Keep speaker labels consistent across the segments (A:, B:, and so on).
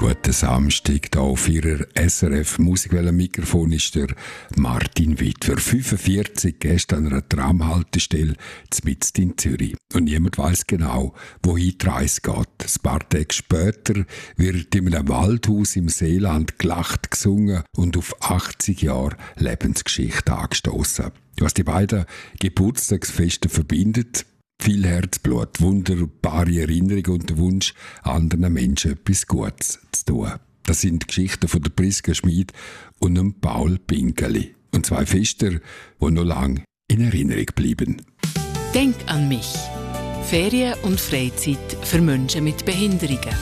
A: Guten Samstag, hier auf Ihrer SRF Musikwelle Mikrofon ist der Martin Witwer, 45, gestern an einer Tramhaltestelle mitten in Zürich. Und niemand weiss genau, wohin die Reise geht. Ein paar Tage später wird in einem Waldhaus im Seeland gelacht, gesungen und auf 80 Jahre Lebensgeschichte angestoßen. Was die beiden Geburtstagsfeste verbindet: viel Herzblut, wunderbare Erinnerungen und der Wunsch, anderen Menschen etwas Gutes zu tun. Das sind die Geschichten von der Priska Schmid und dem Paul Pinkeli. Und zwei Fester, die noch lange in Erinnerung bleiben.
B: Denk an mich. Ferien und Freizeit für Menschen mit Behinderungen.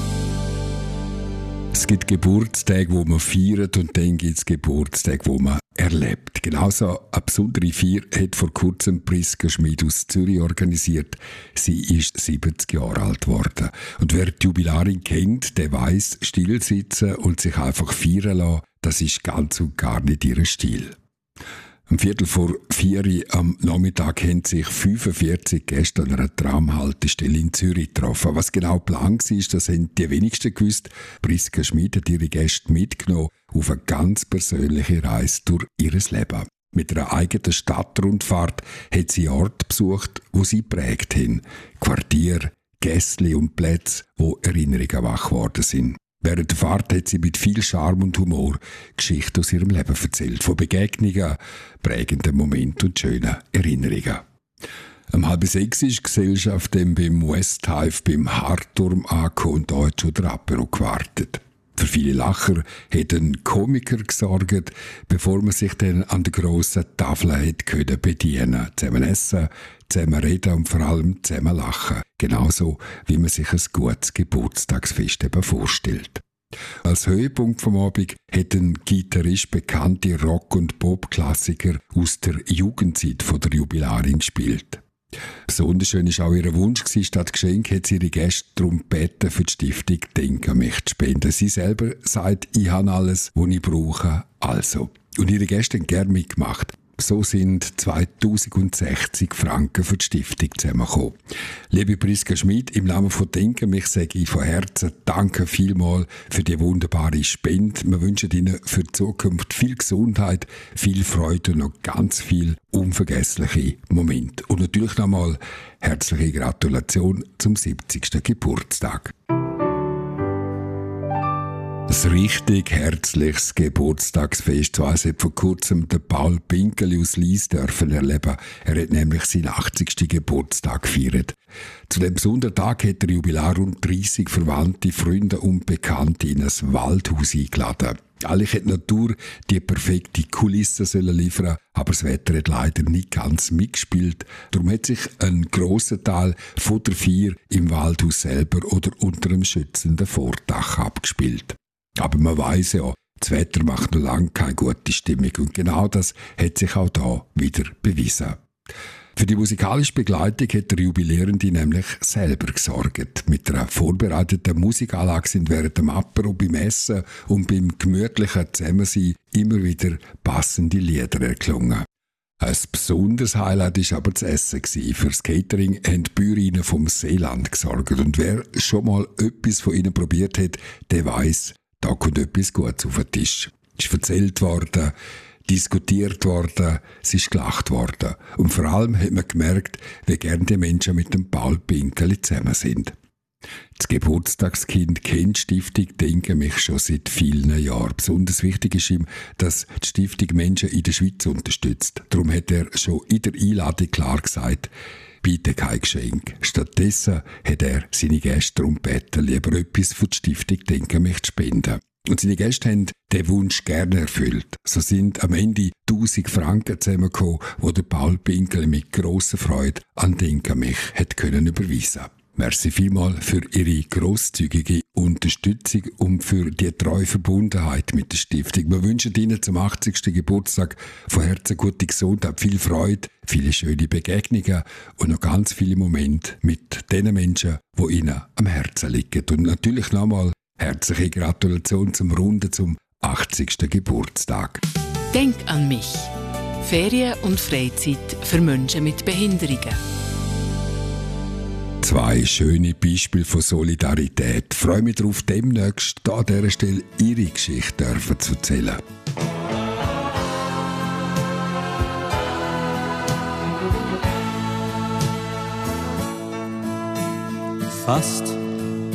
A: Es gibt Geburtstage, wo man feiert, und dann gibt es Geburtstage, wo man erlebt. Genauso eine besondere Feier hat vor kurzem Priska Schmid aus Zürich organisiert. Sie ist 70 Jahre alt geworden. Und wer die Jubilarin kennt, der weiss, still sitzen und sich einfach feiern lassen, das ist ganz und gar nicht ihr Stil. Um 3:45 am Nachmittag haben sich 45 Gäste an einer Tramhaltestelle in Zürich getroffen. Was genau Plan war, das haben die wenigsten gewusst. Priska Schmid hat ihre Gäste mitgenommen auf eine ganz persönliche Reise durch ihr Leben. Mit einer eigenen Stadtrundfahrt hat sie Orte besucht, wo sie geprägt haben. Quartiere, Gässli und Plätze, wo Erinnerungen wach geworden sind. Während der Fahrt hat sie mit viel Charme und Humor Geschichten aus ihrem Leben erzählt. Von Begegnungen, prägenden Momenten und schönen Erinnerungen. Um 5:30 ist die Gesellschaft dann beim West Hive beim Hartturm angekommen und da hat schon der Apero gewartet. Für viele Lacher hat ein Komiker gesorgt, bevor man sich dann an der grossen Tafel hätte bedienen können. Zusammen essen, zusammen reden und vor allem zusammen lachen. Genauso, wie man sich ein gutes Geburtstagsfest eben vorstellt. Als Höhepunkt vom Abend hat ein Gitarrist bekannte Rock- und Pop-Klassiker aus der Jugendzeit von der Jubilarin gespielt. Besonders schön war auch ihr Wunsch, statt Geschenk hat sie ihre Gäste darum gebeten, für die Stiftung «Denk an mich» zu spenden. Sie selber sagt, ich habe alles, was ich brauche, also. Und ihre Gäste haben gerne mitgemacht. So sind 2060 Franken für die Stiftung zusammengekommen. Liebe Priska Schmid, im Namen von «Denk an mich» sage ich von Herzen danke vielmals für die wunderbare Spende. Wir wünschen Ihnen für die Zukunft viel Gesundheit, viel Freude und noch ganz viel unvergessliche Momente. Und natürlich nochmal herzliche Gratulation zum 70. Geburtstag. Ein richtig herzliches Geburtstagsfest. So hat vor kurzem der Paul Pinkeli aus Lies dürfen erleben. Er hat nämlich seinen 80. Geburtstag gefeiert. Zu dem besonderen Tag hat der Jubilar rund 30 Verwandte, Freunde und Bekannte in ein Waldhaus eingeladen. Eigentlich hätte die Natur die perfekte Kulisse liefern sollen, aber das Wetter hat leider nicht ganz mitgespielt. Darum hat sich ein grosser Teil von der Feier im Waldhaus selber oder unter einem schützenden Vordach abgespielt. Aber man weiss ja, das Wetter macht noch lange keine gute Stimmung und genau das hat sich auch da wieder bewiesen. Für die musikalische Begleitung hat der Jubilierende nämlich selber gesorgt. Mit einer vorbereiteten Musikanlage sind während dem Apero, beim Essen und beim gemütlichen Zusammensein immer wieder passende Lieder erklungen. Ein besonderes Highlight war aber das Essen. Für das Catering haben die Bäuerinnen vom Seeland gesorgt. Und wer schon mal etwas von ihnen probiert hat, der weiss, da kommt etwas Gutes auf den Tisch. Es ist erzählt worden, diskutiert worden, es ist gelacht worden. Und vor allem hat man gemerkt, wie gern die Menschen mit dem Paul Pinkeli zusammen sind. Das Geburtstagskind kennt die Stiftung «Denk an mich» schon seit vielen Jahren. Besonders wichtig ist ihm, dass die Stiftung Menschen in der Schweiz unterstützt. Darum hat er schon in der Einladung klar gesagt, bitte kein Geschenk. Stattdessen hat er seine Gäste darum gebeten, lieber etwas für die Stiftung «Denk an mich» zu spenden. Und seine Gäste haben den Wunsch gerne erfüllt. So sind am Ende 1000 Franken zusammengekommen, die der Paul Pinkeli mit grosser Freude an «Denk an mich» hat können überweisen. Merci vielmals für Ihre grosszügige Unterstützung und für die treue Verbundenheit mit der Stiftung. Wir wünschen Ihnen zum 80. Geburtstag von Herzen gute Gesundheit, viel Freude, viele schöne Begegnungen und noch ganz viele Momente mit den Menschen, die Ihnen am Herzen liegen. Und natürlich nochmal herzliche Gratulation zum 80. Geburtstag.
B: Denk an mich. Ferien und Freizeit für Menschen mit Behinderungen.
A: 2 schöne Beispiele von Solidarität. Ich freue mich darauf, demnächst an dieser Stelle Ihre Geschichte zu erzählen.
C: Fast